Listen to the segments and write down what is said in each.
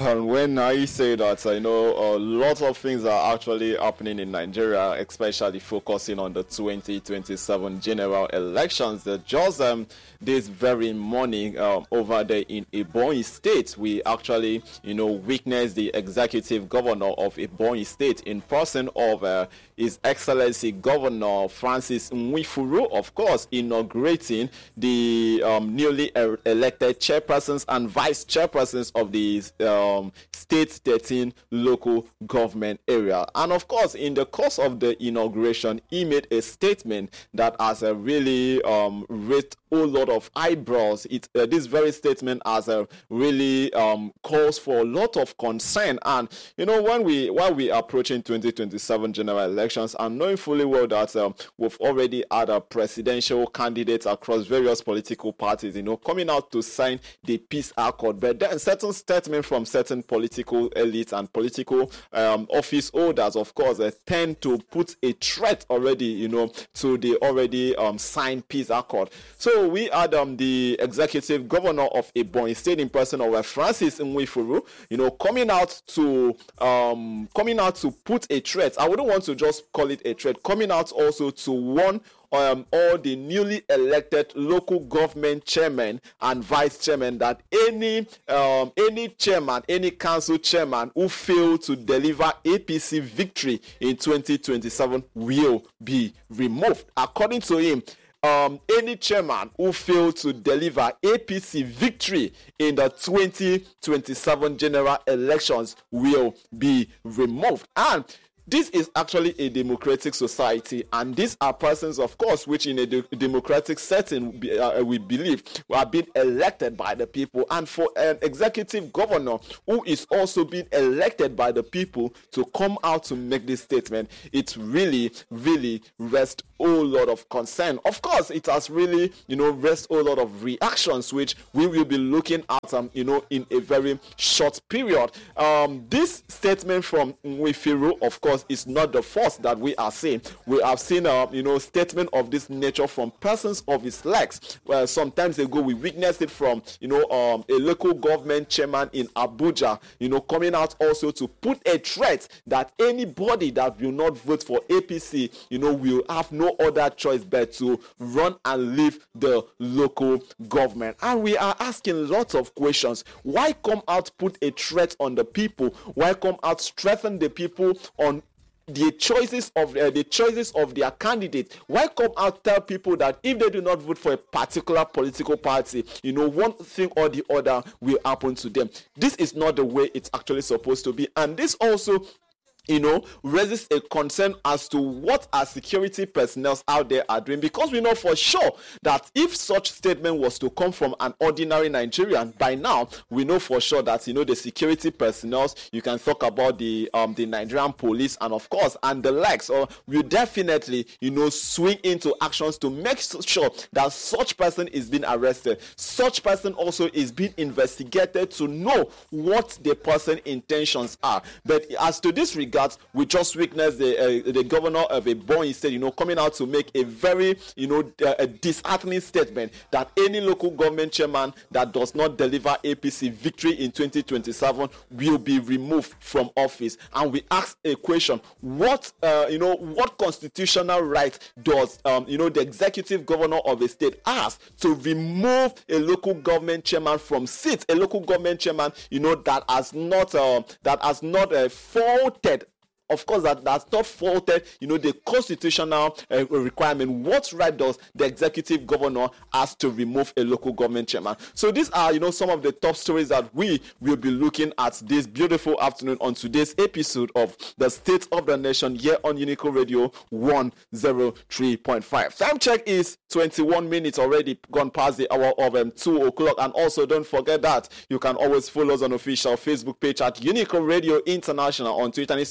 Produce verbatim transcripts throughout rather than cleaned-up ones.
And when I say that, I know a lot of things are actually happening in Nigeria, especially focusing on the twenty twenty-seven general elections. That just um, this very morning um, over there in Ebonyi State, we actually, you know, witnessed the executive governor of Ebonyi State in person of uh, His Excellency Governor Francis Nwifuru, of course, inaugurating the um, newly er- elected chairpersons and vice chairpersons of the um, state thirteen local government area. And of course, in the course of the inauguration, he made a statement that has a really um, raised a lot of eyebrows. It uh, this very statement has a really um, calls for a lot of concern. And you know, when we while we are approaching twenty twenty-seven general elections, and knowing fully well that um, we've already had a presidential candidates across various political parties, you know, coming out to sign the peace accord, but then certain statements from certain political elites and political um, office holders, of course, uh, tend to put a threat already, you know, to the already um, signed peace accord. So we had um, the executive governor of Ebonyi State in person of Francis Nwifuru, you know, coming out to um, coming out to put a threat. I wouldn't want to just call it a threat. Coming out also to warn Um, all the newly elected local government chairmen and vice chairmen that any um, any chairman, any council chairman who fail to deliver A P C victory in twenty twenty-seven will be removed. According to him, Um, any chairman who failed to deliver A P C victory in the twenty twenty-seven general elections will be removed. And this is actually a democratic society, and these are persons, of course, which in a de- democratic setting uh, we believe are being elected by the people. And for an executive governor who is also being elected by the people to come out to make this statement, it really, really rests a lot of concern. Of course, it has really, you know, raised a lot of reactions, which we will be looking at, um, you know, in a very short period. Um, this statement from Nwifuru, of course, is not the first that we are seeing. We have seen, uh, you know, statement of this nature from persons of his likes. Well, some times ago, we witnessed it from, you know, um, a local government chairman in Abuja, you know, coming out also to put a threat that anybody that will not vote for A P C, you know, will have no other choice but to run and leave the local government. And we are asking lots of questions. Why come out put a threat on the people? Why come out strengthen the people on the choices of uh, the choices of their candidate? Why come out tell people that if they do not vote for a particular political party, you know, one thing or the other will happen to them? This is not the way it's actually supposed to be. And this also, you know, raises a concern as to what our security personnel out there are doing, because we know for sure that if such statement was to come from an ordinary Nigerian, by now we know for sure that, you know, the security personnel, you can talk about the um the Nigerian police and of course and the likes, or will definitely, you know, swing into actions to make sure that such person is being arrested. Such person also is being investigated to know what the person intentions are. But as to this regard, we just witnessed the uh, the governor of Ebonyi State, you know, coming out to make a very, you know, uh, a disheartening statement that any local government chairman that does not deliver A P C victory in twenty twenty-seven will be removed from office. And we ask a question: what, uh, you know, what constitutional right does, um, you know, the executive governor of a state has to remove a local government chairman from seat? A local government chairman, you know, that has not, uh, that has not uh, faulted. Of course, that that's not faulted, you know, the constitutional uh, requirement. What right does the executive governor has to remove a local government chairman? So these are, you know, some of the top stories that we will be looking at this beautiful afternoon on today's episode of the State of the Nation here on Unico Radio one oh three point five. Time check is twenty-one minutes already gone past the hour of um, two o'clock. And also don't forget that you can always follow us on official Facebook page at Unico Radio International, on Twitter and Instagram at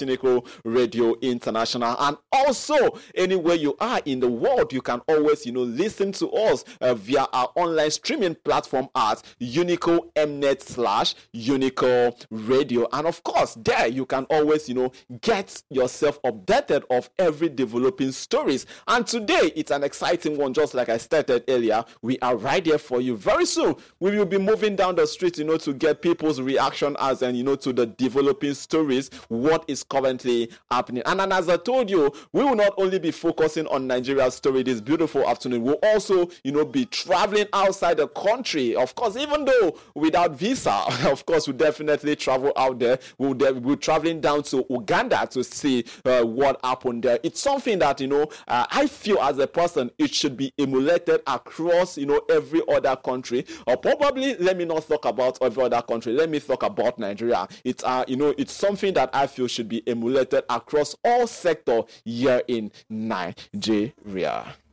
Unico Radio International. And also, anywhere you are in the world, you can always, you know, listen to us uh, via our online streaming platform at Unico Mnet slash Unico Radio. And of course, there you can always, you know, get yourself updated of every developing stories. And today, it's an exciting one, just like I stated earlier. We are right here for you. Very soon, we will be moving down the street, you know, to get people's reaction as and, you know, to the developing stories, what is currently happening. And, and as I told you, we will not only be focusing on Nigeria's story this beautiful afternoon, we'll also, you know, be traveling outside the country. Of course, even though without visa, of course, we'll definitely travel out there. We'll, de- we'll traveling down to Uganda to see uh, what happened there. It's something that, you know, uh, I feel as a person, it should be emulated across, you know, every other country. Or probably, let me not talk about every other country. Let me talk about Nigeria. It's, uh, you know, it's something that I feel should be emulated across all sectors here in Nigeria.